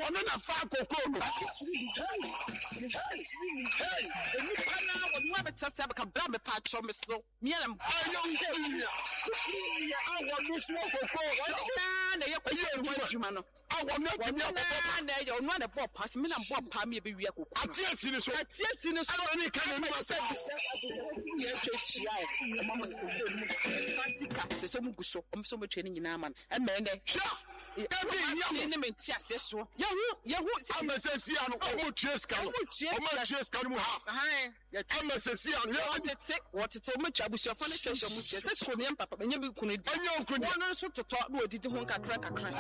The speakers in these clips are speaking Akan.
wono na fa kokoro no Eni pana wo beta se ka bra me pa cho me so me am ayo awo no so kokoro na ye ko adwuma no awo no timi akoko na ye no na bo pass me na bo pa me be wi akoko atiesi ni so awo ni kan ni ma se ye twehia mama fasika se so mu guso so mo twene nyina man e me ne Ebi yam ni me ti ase so yehu amesesi anu omo tieska mu half amesesi anu wotete mo twa busuafo ne twehia mu tie te so ne papa benye bi kunu di wono so toto na odidi ho kakra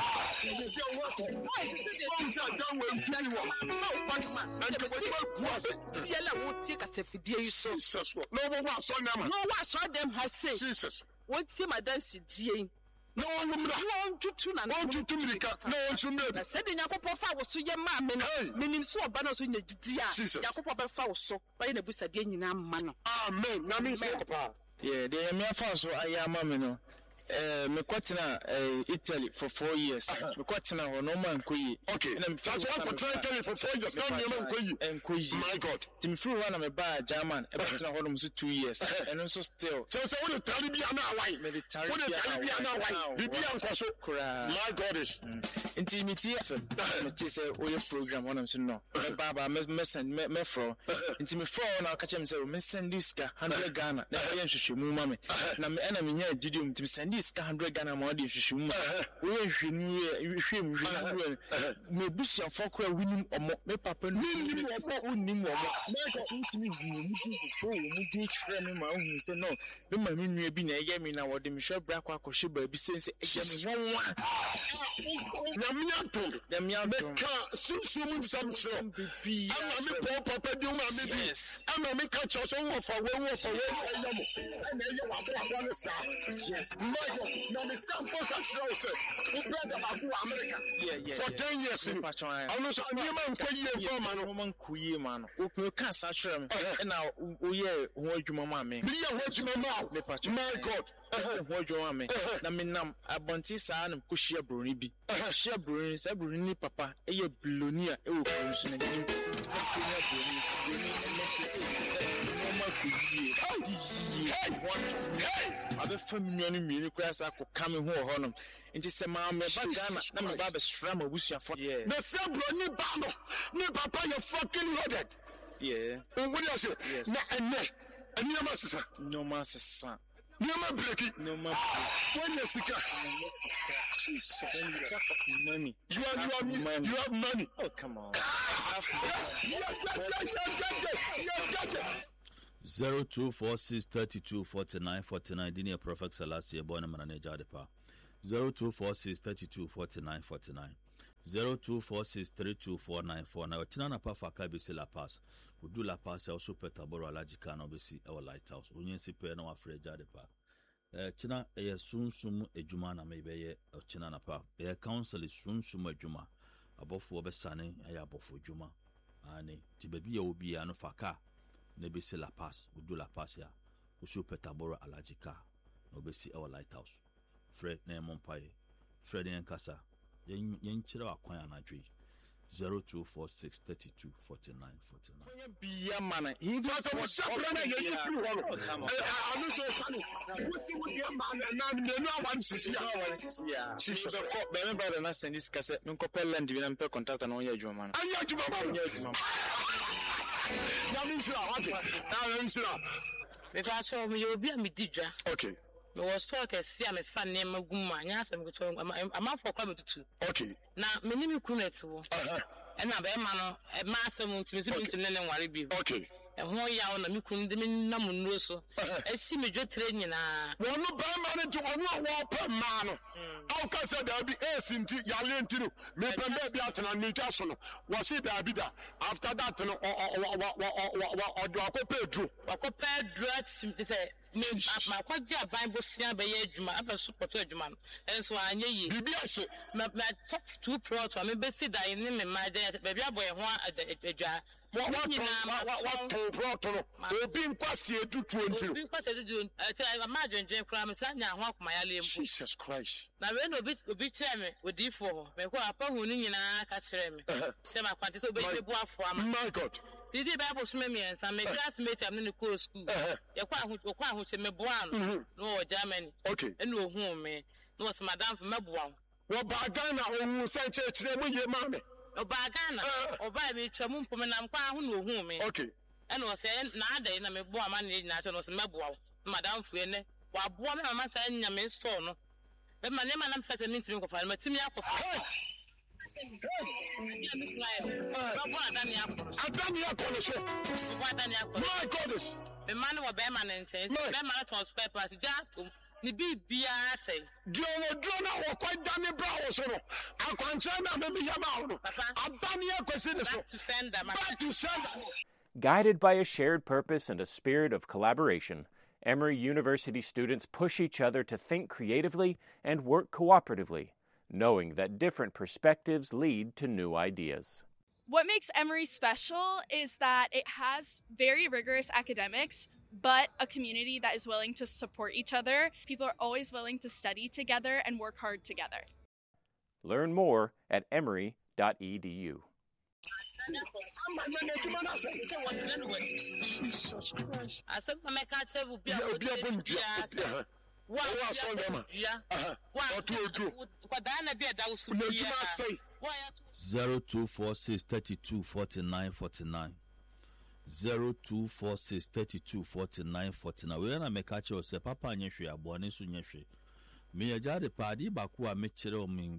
yela wo ti kasafidie yi so no wa so dem has say Jesus what see my dance die no one tutu mirika no one tumbe na said yakopɔ fa wo so ye ma me no menim so oba no so nyagidi a yakopɔ be fa wo so ba ye na busade nyina ma no amen na me say papa yeah de me afa so ayama me no me kwatena Italy for 4 years me kwatena ho no man koyi okay that's why kwatena Italy for 4 years no man koyi my god tim free one me ba German e kwatena ho no so 2 years and also still so we tell bia na awai we tell bia na awai bibia nkoso my god is intimity FM me ti say oye program one so no me baba me send me fro intimi fro na ka chem say me send this ka 100 Ghana na ye nhwehwemu ma me na me na me nya didium intimi send this ka 100 Ghana ma odi nhwehwemu ma oye nhwehwemu me busia fo kwa winim omo me papa no winim omo na so intimi hu mu di tire me ma hu say no me ma me nua bi na ye me na wode me hwe bra kwa kwhye ba bi sense ye me wonwa Yamiato ka susumu samtro ama me papa di uma me bi ama me ka cho so wo fa we yamo na ye wa bra no sa yes my na me sample ka tro se we brother ba ku America for 10 years ni ono so anyema nkoyi for ma no man kuyi ma no o ka sa tro me na o ye ho adwuma ma me me ye ho adwuma ma my god ho adwuma me na me nam abonti sa na ko hia broni bi hia broni sa broni ni papa eye blonia e wo ko na ni abe family no mi ni kwa sa ko kame ho ho no nti se ma me ba Ghana na me ba be sra ma busuafo the same broni ba no ni papa you fucking loaded what you say na ene anyama sisa Nyama breaki. When you sika. Money. You have money. Oh, come on. Yes. 0246 32 49 49. Dini Prophet Selassie born manager depa. 0246 32 49 49. 0246 32 494. Na watina na pa faka bi se La Paz. Udu La Paz also petaboro alajika na obesi e lighthouse. Onyensi pe na wafre jade pa. China e sunsum ejuma na mebe ye china na pa. E council sunsum ejuma. Abofo obesane e abofo ejuma. Ani tibebi ye obi ya no faka na be se La Paz. Udu La Paz ya. Usu petaboro alajika na obesi e lighthouse. Fred na emompai. Fred en kasa. Yen chira akwan anadwe 0246 32 49 49. Biya mana. He was a shopper you flew on. I know so sunny. What's with your man and no one sisi ya. She was a cop remember na send this cassette no copel land bi na mpe contact na onye adwuma na. Anya adwuma. Ya misra what? Na misra. Because me obi a me didwa. Okay. Me was talk see am fa name gum anya asem ko am for kwa me tutu. Okay. Na me ni me kunet wo. E na be ma no e ma asem ntimi ne nware bi. Okay. E ho ya na me kun de me nam nuro so. E si me dwotre nyina. Wo no ba ma ne to wo wo pa ma no. Au ka se da bi sinti ya le ntino. Me pembe bi atena ni twa so no. Wo si da bi da. After that no o do akopedru. Akopedru at sim te say ma kwaje aban bosia be ye adwuma aba support adwuma no enso anye yi bibi ase ma top 2 plot wa me be si dan ni me ma de be bia boy ho adwa what plot no obi nkwase etutuo ntiro obi nkwase etutuo ati ma dwenjen kra me sa nya ho akoma ya le mpo Jesus Christ na we no obi kire me odi fo ho me ko apa hu ni nyina ka kire me se ma kwante so obi bu afo ama my God see the Bible so me and some classmate am in the course school ya kwa hu se me boa no Germany okay eno hu me no was madam for me boa wo ba Ghana ohun se chire mu ye ma me oba Ghana oba mi twam mpom na kwa hu no hu me okay eno was na adai na me boa ma na nyina se no se me boa madam fu ene wa boa me mama sa nya me store no be ma ne ma na mfese ni ntimi ko fa ma timi akofa my goodness the man was permanent the transfer pass jato ni bibia say do na wo dani bra wo so no akwanche na me ya ma wo abani akwese ne so back to sender. Guided by a shared purpose and a spirit of collaboration, Emory University students push each other to think creatively and work cooperatively, knowing that different perspectives lead to new ideas. What makes Emory special is that it has very rigorous academics, but a community that is willing to support each other. People are always willing to study together and work hard together. Learn more at emory.edu. Jesus Christ. I said, I can't say will be a what 0246 32 49 49 0246 32 49 49 we na meka che o se papa anye hwe abone so nye hwe me yaja de padi ba ko a me kire o me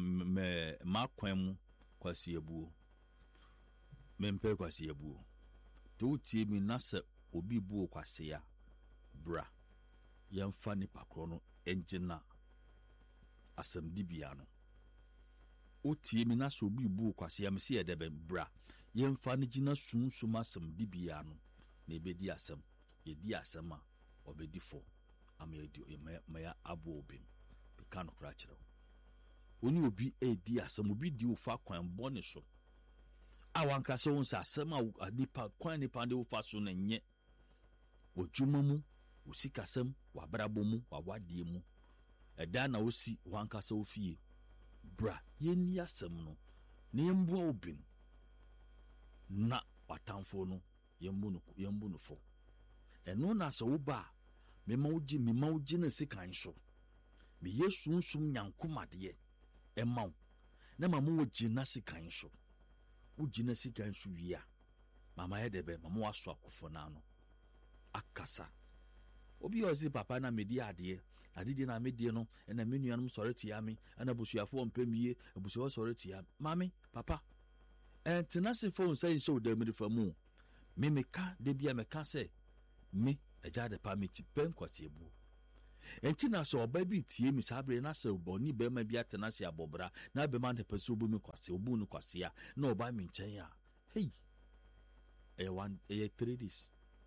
makwan mu kwasi ebuo me mpe kwasi ebuo to tie mi na se obi buo kwasi ya bra yemfa ni pakro no engina asem dibia no o tie mi na se obi buo kwasi ya me se yede be bra yemfa ni gina sunsum asem dibia no na ebedi asem ye di asem a obedi fo am ye di ya abo obim be kan kra kire oni obi di asem obi di ufa kwan bone so awanka so unsa asem a nipa kwan nipa de ufa so na nye odwuma mu usikasem wabrabo mu wawadie mu eda na osi wanka so ofie bra ye ni asem no na yembo obim na watamfo no yembu no fo eno na so ba me mauji na sekan so me yesunsum nyankomade emaw na mamu woji na sekan so woji na sekan so wia mama yedebe mamu waso akofo na no akasa obi ozi papa na medi ade na medie no na menuanum soreti ya me na busuafo mpemie abusuafo soreti ya mami papa tenase phone say so de me famu me meka de bia meka say me eja de pa me ti pen kwase ebu entina so oba bi tie mi sabre na se boni be ma bia tenase abobra na be man de peso bu mi kwase obu no kwase ya na oba mi nchen ya hey e 3 days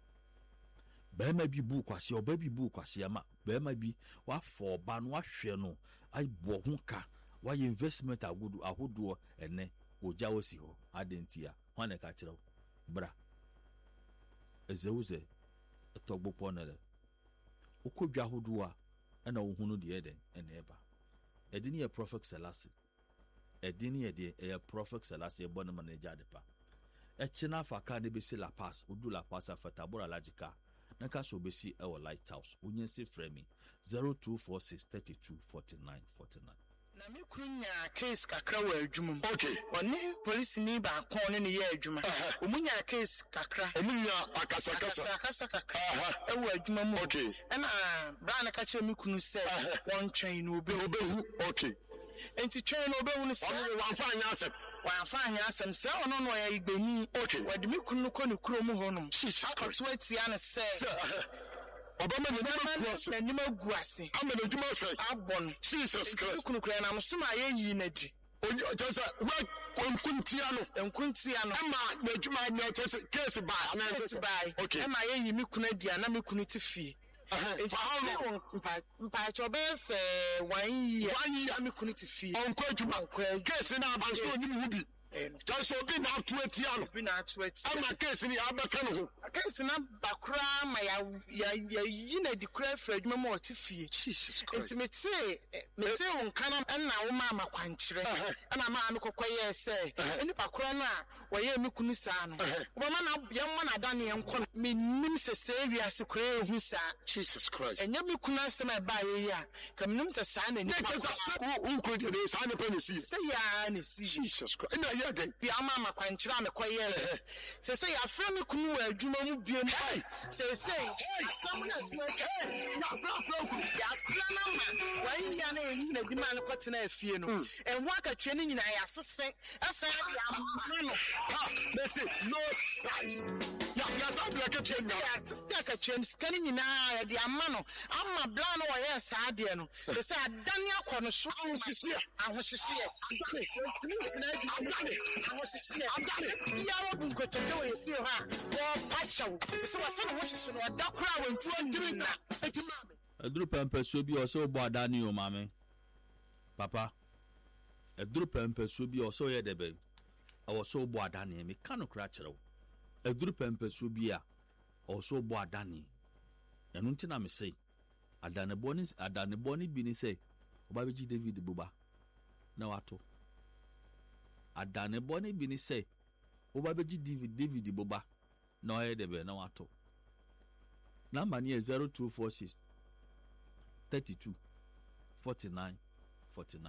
be ma bi bu kwase oba bi bu kwase ya ma be ma bi wa for ba no wa hwe no ai bo ho ka wa investment agudu ene oja wosi ho adentia wane ka kire bra ezeuze etogbopo nele okodwa hodoa na wohunu de eden ena eba edini ye prophet Selassie edini ye de prophet Selassie ebona manager de pa echina afaka ne besi La Paz odu La Paz afatabora logika na ka so besi e wo lighthouse onyense frame 0246 32 49 49 na me kunya case kakra wa adwuma okay oni police ni ba kon ne ye adwuma omunya case kakra omunya akasa kakra e wa adwuma mu okay na bra na ka che me kunu se won twen no obehu okay enti twen no obehu ne se wanfa anya asem se ono no ya igbeni okay wadi me kunu ko ne kuro mu honum akoto atia ne se Obama ni ma guase amana djuma se abon Jesus Christ kunu kura na msuma ye yi na di onye just wa nkuntia no ama na djuma na just case by okay ama ye yi mi kunu di na mi kunu ti fie mpacho bes 1 year me kuniti fie onko adwuma case na abanso onim hu bi just obi na to atia no bi na to atia ama case ni abaka no ho case na bakura ma ya yi na di kura fra adwuma ma oti fie Jesus Christ mete won kana na wo ma makwankyere na ma me kokoye se eni bakura na wo ye me kunu saa no wo ma na ye ma na dane enko me nim sese wiase kura ehu saa Jesus Christ enya me kunu asem e ba ye ya ka me nim se saa na ni unko de saa ne pa ne si se ya ne si Jesus Christ na ya den bi ama makwankyere me koye se ya fra me kunu wa adwuma mu biem se asam na tuma ya sa ku ya fra na ma wa yi ya na enyi na di ma no kotena afie no enwo akatwe ne nyina ya sese asa ya ama no ha they say no such ya sa bla ke twen na ya akatwe skani nyina ya di ama no ama bla no wa ya sa ade no se say adane akono so ahohihie adane tina adane ahohihie adane ya wo bunkotoke we si ha wo pachaw se wa se no wo hihie no adakora wo ntu andiri na etimame Edru pempeso bi o se obo adani o mame papa edru pempeso bi o se o ye debe o se obo adani me kanu kra kyerɛw edru pempeso bi a o se obo adani enu ntina me sei adane boni bi ni sei oba beji David buba na wato adane boni bi ni sei oba beji David buba na o ye debe na wato number ni 0246 32 49 49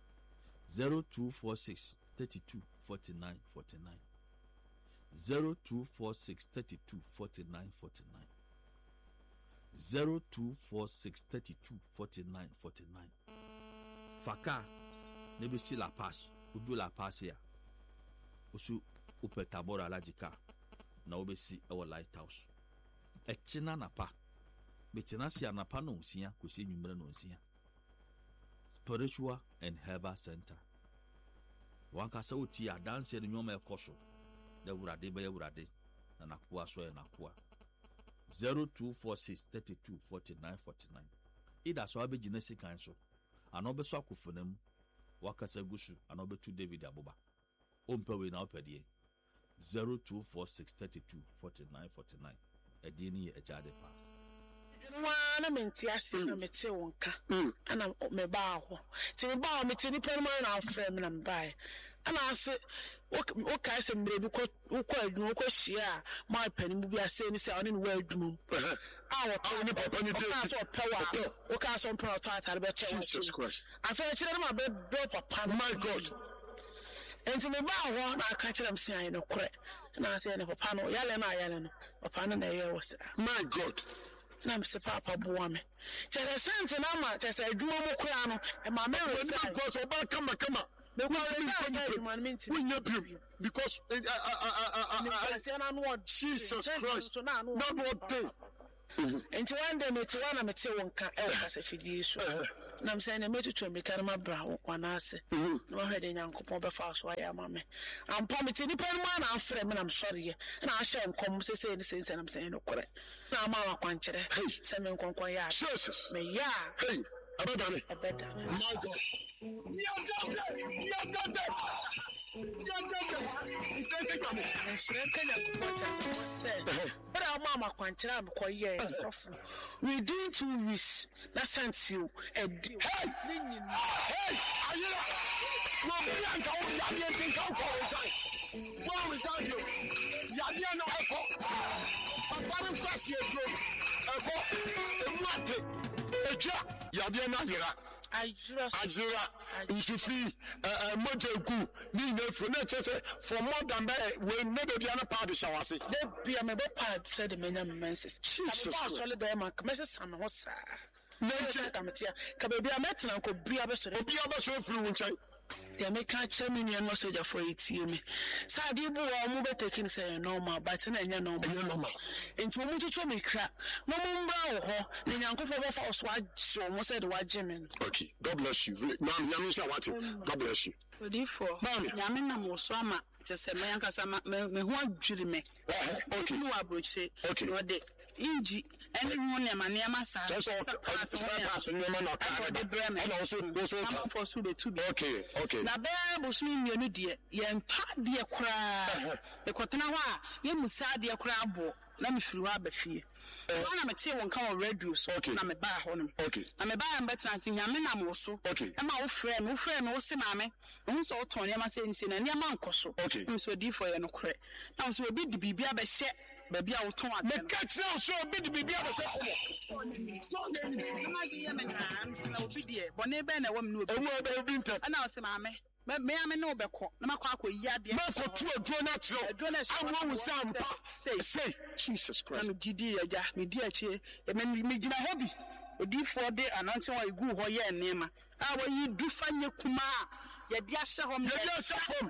0246 32 49 49 0246 32 49 49 0246 32 49 49 Faka nebe si La Paz udu La Paz ya usu upetabora lajika na obesi ewo lighthouse echina na pa betina si anapa no nsia kosi nwumre no nsia spiritual and herbal center wanka sa oti adanse no nyoma ekoso da wurade be wurade na nakoa so e nakoa 0246 32 49 49 ida so abegina sikan so ana obeso akofonam wakasa gusu ana obetu David Abuba ompewe na opedie 0246 32 49 49 edini ejade pa na menti ase na mete wonka ana me ba ho ti me ba mete ni pen man na afrem na mbae ana ase o kai se mbre bi ko adwuma ko hia ma pen mu bi ase ni se oni ni wa adwuma a wo ni papa ni dey so power o ka so power to atare be che Jesus Christ afa kire na be papa my God enti me ba ho na aka kire m se ayi no kore na ase ne papa no yale no papa no na ye wo se my God na mse papa boa me chese sente na ma chese adwuma mo kura no e ma me we say because oba kama me kwa say man minti we nya pim because Jesus Christ na no day enti one day me te wana me te wonka e waka se fidie so na mse na metutu me kan ma bra wana ase na wa hwede nyankopon be fa so aya ma me ampa me te ni pen ma na afre me na msori na ahye nkom sese ni sense na mse no kore na ma wa kwanchere se me nkonkon ya Jesus me ya hey abadane my God within 2 weeks that sent you a deal. Hey, Ayira, no Bianca, you can come for well, without you, Yabia no echo. A bottom question, echo, Yabia no Yira. Azura Nsufi Mojeku ni nefu na chese for more than we never be an part of shawase they be me be part said the menya menses Jesus I'm solid there man meses am ho sa nature kamatia ka be bia metena ko bia be so free won the American chairman and was soldier for it me sa di bu o mu be taking say normal but na nya normal enti o mu tutu me kra no mu mbra wo ho na nyankofo be fa so aso mo said wa jemen okay God bless you ma'am yami sha what God bless you odi for yami na mo so ama Just a man cuz me ho adwiri me. Okay. No abroche. Okay. No de inji any money ma sa. Just pass no man no car. And also for so be to be. Okay. Na be bosu mienu de ye nta de kura. E kwotena ho a ye musa de kura abo na me firi ho abafie. Wana me tie won kan radio so na me ba ho no. Okay. Na me ba am betra nti nyame na mo so. Okay. E ma wo frɛ me wo se maame. Wo so ton ne ma se nsi na ne ma nkoso. Okay. So di for ye no kore. Na so obi di bibia be hye ba bia wo ton ade. Me catch now so obi di bibia be hye. So den ma di ye me na nsi na obi di e. Bone be na wam no obi. Omo be obi ntam. Na wo se maame. Me ame no obekọ na makọ akọ yi ade ma so tu aduro na kiro awo wu sam pa say Jesus Christ na me gidi ya me di achi me gina hobi odifo de anante wa igu ho ye enema a wa yi du fanye kuma ya di ahye ho me ya di ahye fom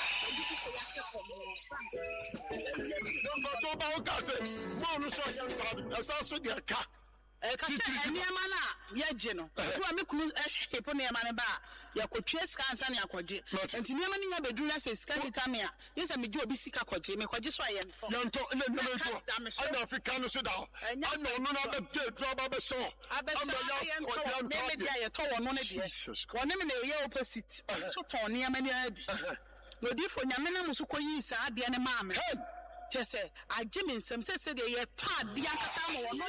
don't go to ba o ka say mo no so ya no asa so de ka ka say enema na ya je no wa me kunu hepo ne ma ne ba ya kotwe scansa ne akwaje enti ne ma ne nya bedru na say scan kamera yesa me je obi sika kwaje me kwaje so aye ya nto ne to ana Africa no so da ana no na be de drama be so ama ya me dia ye to wono ne dia wono me ne ye opposite so ton ne ma ne abi no di fo nyame na muso koyi sa ade ne ma me chese agye me nsem se de ye to ade akasa mo wono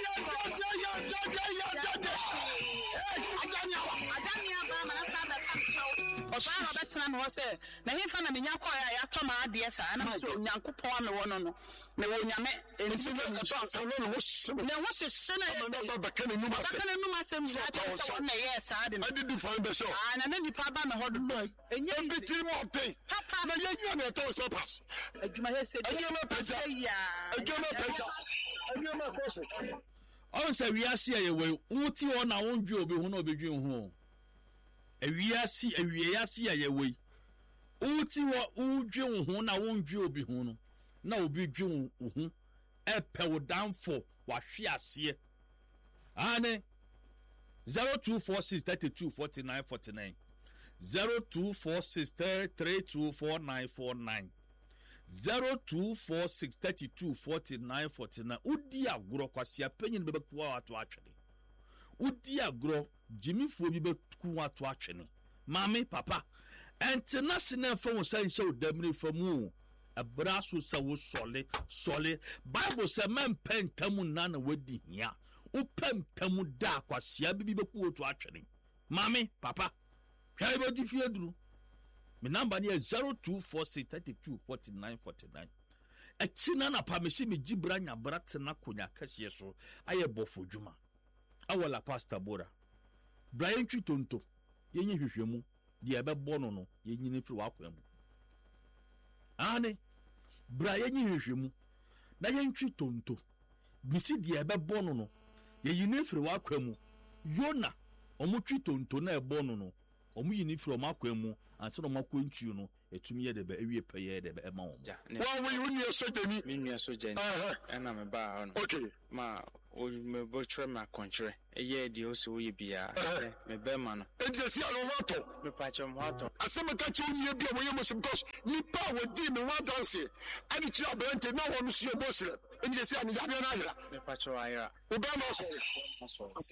adania ba ma na sa da ka chawo oba na betena me ho se na himfa na me nya kwa ya to ma ade sa na so nyankopon me wono no me wo nyame enti me so sa no ho se na wo se na ba bakane numa se na ta so na yes ade no adi du fan be so na nipa ba me ho do enye bitiri mo pe na ye nya na to so pass adwuma he se adwuma peja adwuma koso on say wiase ayewe uti ho na wondwe obi ho na obedwe ho ewiase ayewe uti ho udwe ho na wondwe obi ho no na obi dwe ho epe wo danfo wa hwe ase ane 0246324949 0246324949 0246324949 udi agro kwasi apenyin be bekuwa ato atwene udi agro jimifuo bi bekuwa ato atwene mami papa entena sene fa wo san hye odamre famu abraso sa wo sole bible say man pentamu na wadi hia upentamu da kwasi bi bekuwa ato atwene mami papa hwai bo di fie duru my number is 0246324949. A china na pamisi mi jibra nya brat na konya kase so aye bofo djuma. Awala pastor Bora. Brian Chitonto yenye hwehwemu de ebe bono no yenyine firi wakwam. Ane Brian hwehwemu na yentwi tonto bisi de ebe bono no yenyine firi wakwam. Yona omutwi tonto na ebono no omu yini firi omakwam anso no makwantuo no etumi ye de be ewie peye de be ema wo wa we uni sojani me nua sojani na me ba ho no okay ma o me bo tre ma kontre eye de o so ye bia me be ma no ejesi alo wato me pa che mo wato asema ka che uni bia wo ye mo because nipa wo di me wa danse ani chi abrante na wo no so ye mo sire ejesi ani ya bia na ayra me pa che ayra o ba ma so